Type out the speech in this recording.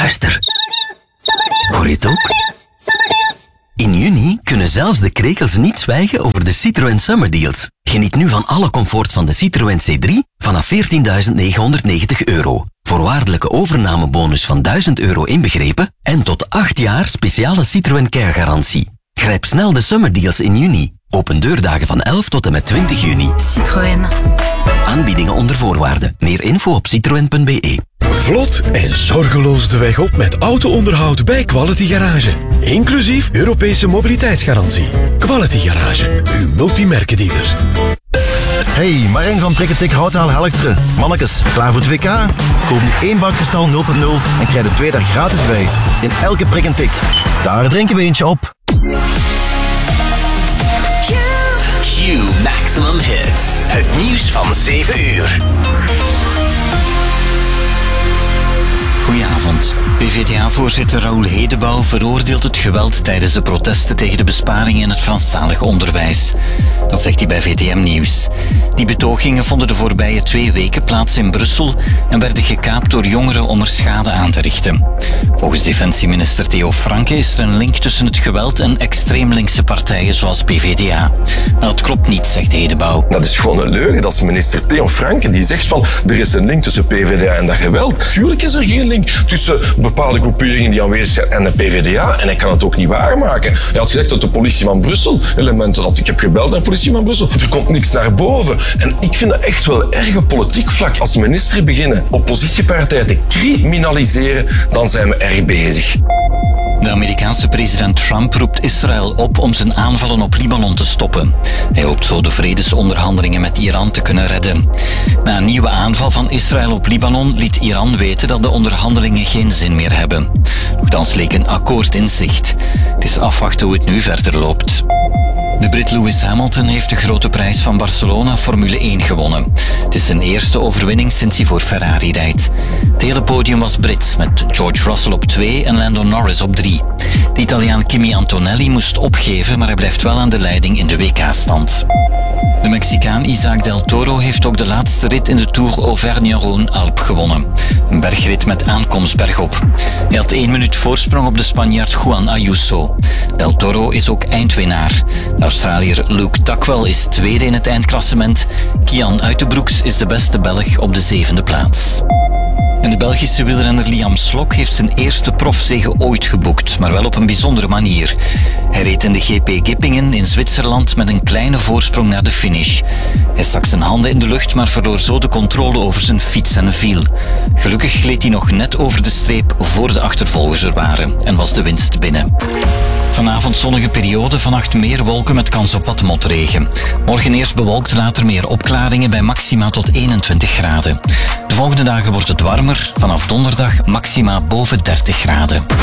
Luister. Hoor je het ook? In juni kunnen zelfs de krekels niet zwijgen over de Citroën Summer Deals. Geniet nu van alle comfort van de Citroën C3 vanaf €14.990. Voorwaardelijke overnamebonus van €1.000 inbegrepen en tot 8 jaar speciale Citroën Care garantie. Grijp snel de Summer Deals in juni. Open deurdagen van 11 tot en met 20 juni. Citroën. Aanbiedingen onder voorwaarden. Meer info op citroen.be. Vlot en zorgeloos de weg op met auto-onderhoud bij Quality Garage. Inclusief Europese mobiliteitsgarantie. Quality Garage, uw multimerkendealer. Hey, Marijn van Prikketik Houtaal Helkteren. Mannekes, klaar voor het WK? Koop nu 1 bak Kristal 0.0 en krijg er 2 daar gratis bij. In elke prik en tik. Daar drinken we eentje op. Q Maximum Hits. Het nieuws van 7 uur. Goedenavond. PvdA-voorzitter Raoul Hedebouw veroordeelt het geweld tijdens de protesten tegen de besparingen in het Franstalig onderwijs. Dat zegt hij bij VTM Nieuws. Die betogingen vonden de voorbije 2 weken plaats in Brussel en werden gekaapt door jongeren om er schade aan te richten. Volgens defensieminister Theo Franke is er een link tussen het geweld en extreem linkse partijen zoals PvdA. Maar dat klopt niet, zegt Hedebouw. Dat is gewoon een leugen. Dat is minister Theo Franke die zegt van er is een link tussen PvdA en dat geweld. Tuurlijk is er geen link tussen bepaalde groeperingen die aanwezig zijn en de PvdA en hij kan het ook niet waarmaken. Hij had gezegd dat de politie van Brussel elementen had. Ik heb gebeld naar de politie van Brussel. Er komt niks naar boven. En ik vind dat echt wel erg op politiek vlak. Als minister beginnen oppositiepartijen te criminaliseren, dan zijn we erg bezig. De Amerikaanse president Trump roept Israël op om zijn aanvallen op Libanon te stoppen. Hij hoopt zo de vredesonderhandelingen met Iran te kunnen redden. Na een nieuwe aanval van Israël op Libanon liet Iran weten dat de onderhandelingen geen zin meer hebben. Nochtans leek een akkoord in zicht. Het is afwachten hoe het nu verder loopt. De Brit Lewis Hamilton heeft de grote prijs van Barcelona Formule 1 gewonnen. Het is zijn eerste overwinning sinds hij voor Ferrari rijdt. Het hele podium was Brits, met George Russell op 2 en Lando Norris op 3. De Italiaan Kimi Antonelli moest opgeven, maar hij blijft wel aan de leiding in de WK-stand. De Mexicaan Isaac Del Toro heeft ook de laatste rit in de Tour Auvergne-Rhône-Alpes gewonnen. Een bergrit met aankomst bergop. Hij had 1 minuut voorsprong op de Spanjaard Juan Ayuso. Del Toro is ook eindwinnaar. De Australiër Luke Tuckwell is tweede in het eindklassement. Kian Uitenbroeks is de beste Belg op de 7e plaats. En de Belgische wielrenner Liam Slok heeft zijn eerste profzege ooit geboekt, maar wel op een bijzondere manier. Hij reed in de GP Gippingen in Zwitserland met een kleine voorsprong naar de finish. Hij stak zijn handen in de lucht, maar verloor zo de controle over zijn fiets en viel. Gelukkig gleed hij nog net over de streep voor de achtervolgers er waren en was de winst binnen. Vanavond zonnige periode, vannacht meer wolken met kans op wat motregen. Morgen eerst bewolkt, later meer opklaringen bij maxima tot 21 graden. De volgende dagen wordt het warmer, vanaf donderdag maxima boven 30 graden.